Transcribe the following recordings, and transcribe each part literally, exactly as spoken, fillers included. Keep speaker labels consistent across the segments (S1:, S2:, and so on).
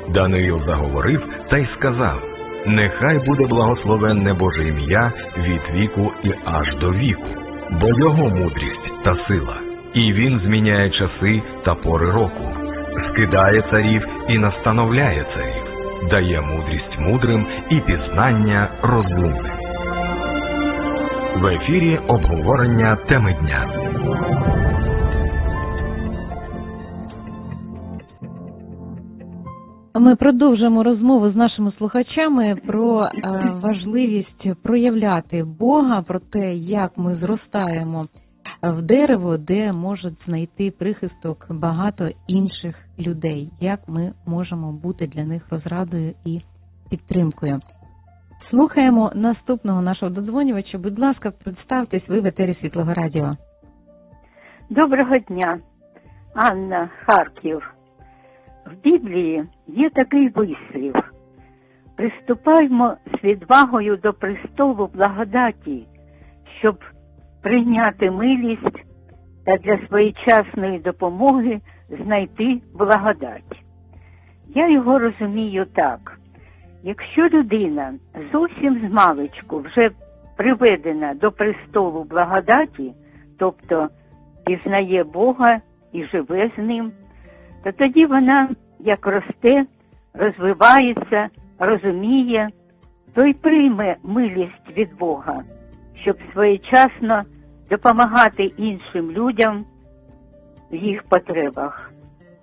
S1: Даниїл заговорив та й сказав: «Нехай буде благословенне Боже ім'я від віку і аж до віку, бо його мудрість та сила, і він зміняє часи та пори року, скидає царів і настановляє царів, дає мудрість мудрим і пізнання розумним». В ефірі обговорення теми дня.
S2: Ми продовжуємо розмову з нашими слухачами про е, важливість проявляти Бога, про те, як ми зростаємо в дерево, де можуть знайти прихисток багато інших людей, як ми можемо бути для них розрадою і підтримкою. Слухаємо наступного нашого додзвонювача. Будь ласка, представтесь, ви в етері Світлого Радіо.
S3: Доброго дня, Анна, Харків. В Біблії є такий вислів: «Приступаймо з відвагою до престолу благодаті, щоб прийняти милість та для своєчасної допомоги знайти благодать». Я його розумію так: якщо людина зовсім змалечку вже приведена до престолу благодаті, тобто пізнає Бога і живе з ним, то тоді вона, як росте, розвивається, розуміє, то й прийме милість від Бога, щоб своєчасно допомагати іншим людям в їх потребах.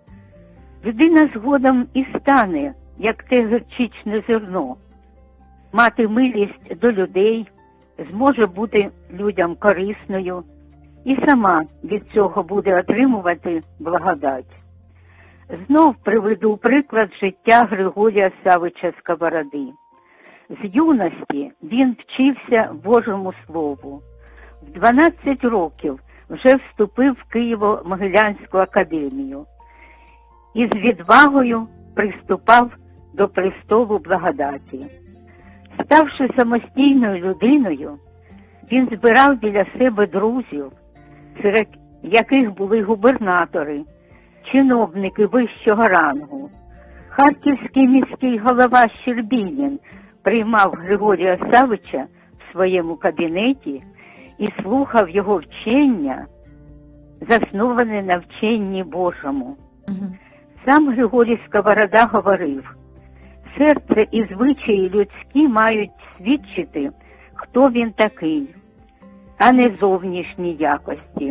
S3: Людина згодом і стане, як те гірчичне зерно, мати милість до людей, зможе бути людям корисною і сама від цього буде отримувати благодать. Знов приведу приклад життя Григорія Савича Сковороди. З юності він вчився Божому Слову. В дванадцять років вже вступив в Києво-Могилянську академію і з відвагою приступав до престолу благодаті. Ставши самостійною людиною, він збирав біля себе друзів, серед яких були губернатори, чиновники вищого рангу. Харківський міський голова Щербінін приймав Григорія Савича в своєму кабінеті і слухав його вчення, засноване на вченні Божому.
S2: Угу.
S3: Сам Григорій Сковорода говорив: «Серце і звичаї людські мають свідчити, хто він такий, а не зовнішні якості.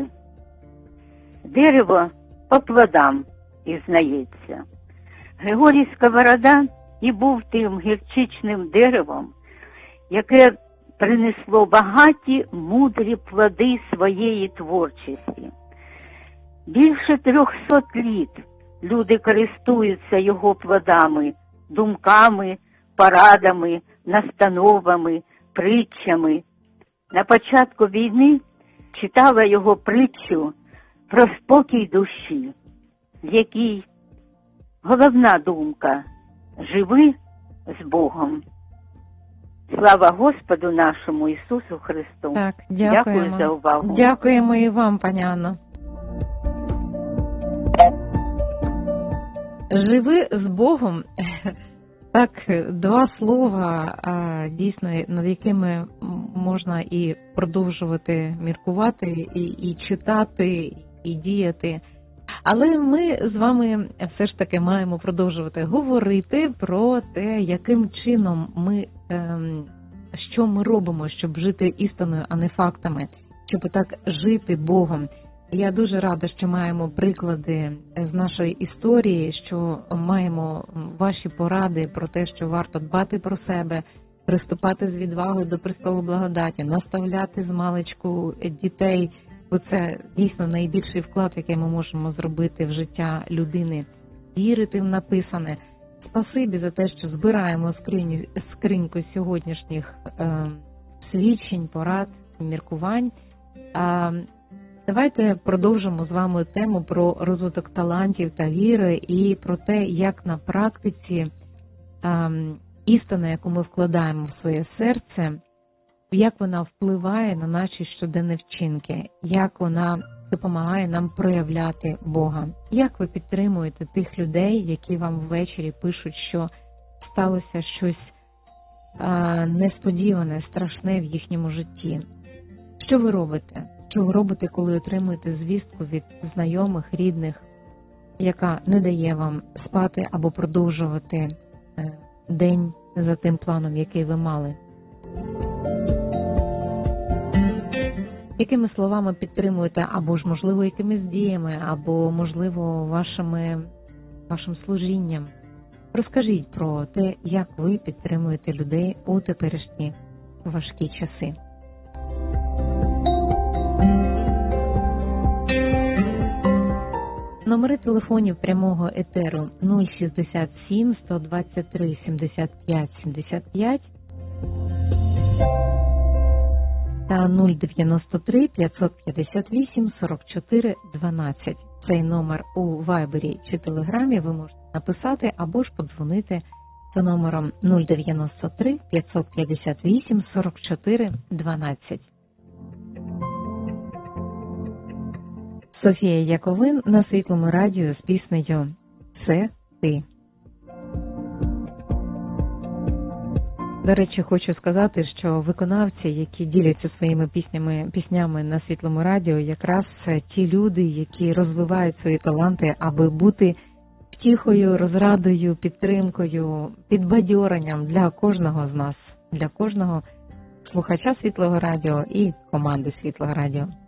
S3: Дерево по плодам пізнається». Григорій Сковорода і був тим гірчичним деревом, яке принесло багаті мудрі плоди своєї творчості. Більше трьохсот літ люди користуються його плодами, думками, порадами, настановами, притчами. На початку війни читала його притчу про спокій душі, в якій головна думка – живи з Богом. Слава Господу нашому Ісусу Христу.
S2: Так, дякуємо.
S3: Дякую за увагу.
S2: Дякуємо і вам, пані Анно. Живи з Богом. Так, два слова, дійсно, над якими можна і продовжувати міркувати, і, і читати, і діяти. Але ми з вами все ж таки маємо продовжувати говорити про те, яким чином ми, ем, що ми робимо, щоб жити істиною, а не фактами, щоб так жити Богом. Я дуже рада, що маємо приклади з нашої історії, що маємо ваші поради про те, що варто дбати про себе, приступати з відвагою до престолу благодаті, наставляти змалечку дітей. Бо це дійсно найбільший вклад, який ми можемо зробити в життя людини. Вірити в написане. Спасибі за те, що збираємо скриню, скриньку сьогоднішніх е, свідчень, порад, міркувань. А, давайте продовжимо з вами тему про розвиток талантів та віри і про те, як на практиці е, істина, яку ми вкладаємо в своє серце, як вона впливає на наші щоденні вчинки, як вона допомагає нам проявляти Бога. Як ви підтримуєте тих людей, які вам ввечері пишуть, що сталося щось а, несподіване, страшне в їхньому житті? Що ви робите? Що ви робите, коли отримуєте звістку від знайомих, рідних, яка не дає вам спати або продовжувати день за тим планом, який ви мали? Якими словами підтримуєте, або ж, можливо, якимись діями, або, можливо, вашими, вашим служінням? Розкажіть про те, як ви підтримуєте людей у теперішні важкі часи. Номери телефонів прямого етеру нуль шістдесят сім сто двадцять три сімдесят п'ять сімдесят п'ять та нуль дев'яносто три п'ятсот п'ятдесят вісім сорок чотири дванадцять. Цей номер у Вайбері чи Телеграмі ви можете написати або ж подзвонити за номером нуль дев'яносто три п'ятсот п'ятдесят вісім сорок чотири дванадцять. Софія Яковин на Світлому радіо з піснею «Це ти». До речі, хочу сказати, що виконавці, які діляться своїми піснями, піснями на Світлому радіо, якраз ті люди, які розвивають свої таланти, аби бути втіхою, розрадою, підтримкою, підбадьоренням для кожного з нас, для кожного слухача Світлого радіо і команди Світлого радіо.